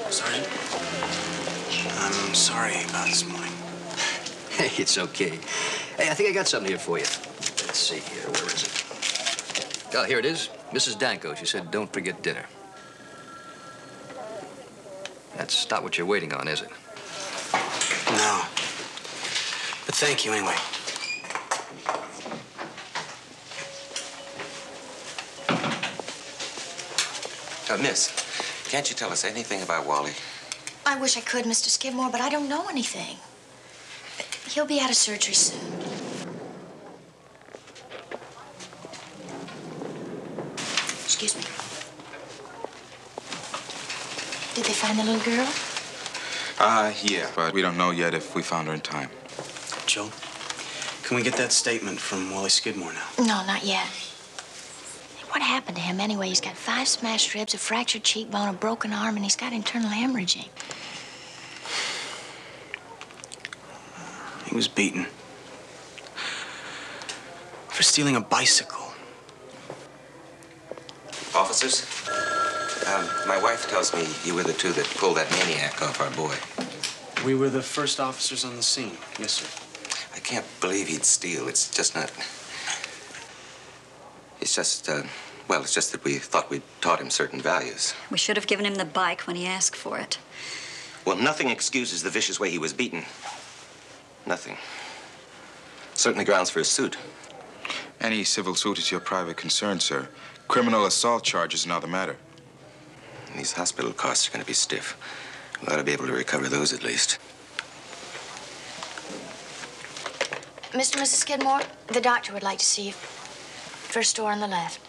Sergeant, I'm sorry about this morning. Hey, it's okay. Hey, I think I got something here for you. Let's see here. Where is it? Oh, here it is. Mrs. Danko. She said, don't forget dinner. That's not what you're waiting on, is it? No. But thank you anyway. Miss, can't you tell us anything about Wally? I wish I could, Mr. Skidmore, but I don't know anything. He'll be out of surgery soon. Excuse me. Did they find the little girl? Yeah, but we don't know yet if we found her in time. Joe, can we get that statement from Wally Skidmore now? No, not yet. What happened to him anyway? He's got 5 smashed ribs, a fractured cheekbone, a broken arm, and he's got internal hemorrhaging. He was beaten for stealing a bicycle. Officers, my wife tells me you were the two that pulled that maniac off our boy. We were the first officers on the scene. Yes, sir. I can't believe he'd steal. It's just not... It's just, well, it's just that we thought we'd taught him certain values. We should have given him the bike when he asked for it. Well, nothing excuses the vicious way he was beaten. Nothing. Certainly grounds for a suit. Any civil suit is your private concern, sir. Criminal assault charges are another matter. These hospital costs are going to be stiff. We ought to be able to recover those at least. Mr. and Mrs. Skidmore, the doctor would like to see you. First door on the left.